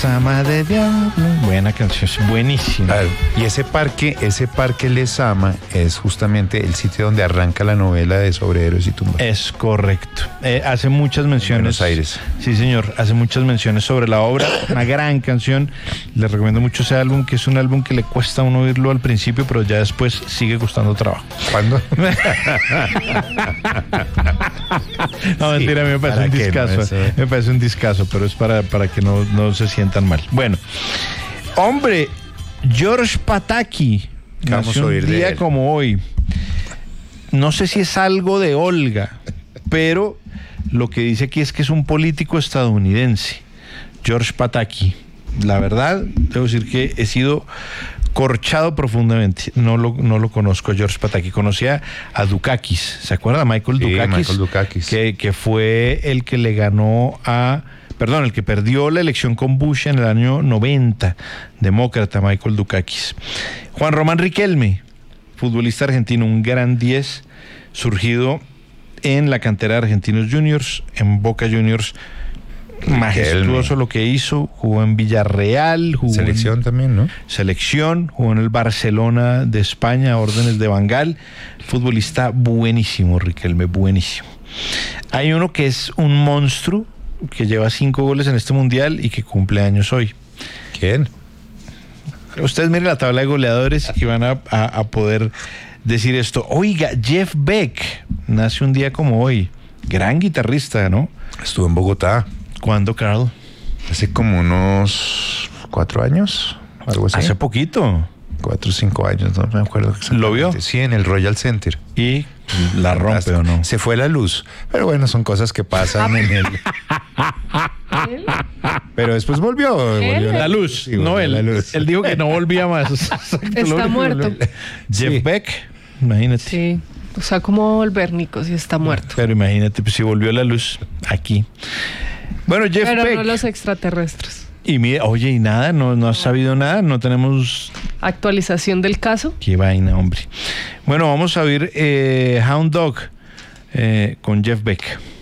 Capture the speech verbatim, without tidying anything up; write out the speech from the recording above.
Sama de Diablo. Buena canción, es buenísima. Claro. Y ese parque, ese parque Lesama es justamente el sitio donde arranca la novela de Sobre Héroes y Tumbas. Es correcto. Eh, hace muchas menciones. Buenos Aires. Sí, señor. Hace muchas menciones sobre la obra. Una gran canción. Les recomiendo mucho ese álbum, que es un álbum que le cuesta a uno oírlo al principio, pero ya después sigue costando trabajo. ¿Cuándo? No, mentira, a mí me parece un discazo. No, eso... Me parece un discazo, pero es para, para que no, no se sientan mal. Bueno, hombre, George Pataki nació un día como hoy. No sé si es algo de Olga, pero lo que dice aquí es que es un político estadounidense, George Pataki. La verdad, debo decir que he sido corchado profundamente. No lo, no lo conozco a George Pataki. Conocía a Dukakis. ¿Se acuerda? Michael sí, Dukakis. Michael Dukakis. Que, que fue el que le ganó a... Perdón, el que perdió la elección con Bush en el año noventa. Demócrata, Michael Dukakis. Juan Román Riquelme, futbolista argentino, un gran diez, surgido en la cantera de Argentinos Juniors, en Boca Juniors. Majestuoso lo que hizo, jugó en Villarreal, jugó selección en también, ¿no? Selección, jugó en el Barcelona de España, órdenes de Van Gaal. Futbolista buenísimo, Riquelme, buenísimo. Hay uno que es un monstruo, que lleva cinco goles en este mundial y que cumple años hoy. ¿Quién? Ustedes miren la tabla de goleadores y van a, a, a poder decir esto. Oiga, Jeff Beck nace un día como hoy. Gran guitarrista, ¿no? Estuvo en Bogotá. ¿Cuándo, Carl? Hace como unos cuatro años, algo así. Hace poquito. Cuatro o cinco años, no me acuerdo exactamente. ¿Lo vio? Sí, en el Royal Center. ¿Y la rompe o no? Se fue la luz. Pero bueno, son cosas que pasan en el... Pero después volvió. volvió la luz. Sí, no, él, la luz. Él dijo que no volvía más. Está muerto. Jeff sí. Beck, imagínate. Sí. O sea, ¿cómo volver, Nico, si está muerto? Pero imagínate, pues si volvió la luz aquí. Bueno, Jeff Pero Beck. no los extraterrestres. Y mire, oye, y nada, no, no has sabido nada, no tenemos... ¿Actualización del caso? Qué vaina, hombre. Bueno, vamos a ver eh, Hound Dog eh, con Jeff Beck.